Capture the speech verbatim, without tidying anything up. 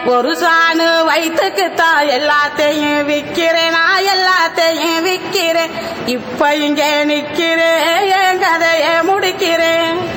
ஒரு சாணு வயிற்றுக்குத்தான் எல்லாத்தையும் விக்கிறேன், நான் எல்லாத்தையும் விக்கிறேன். இப்ப இங்கே நிக்கிறேன், என் கதையை முடிக்கிறேன்.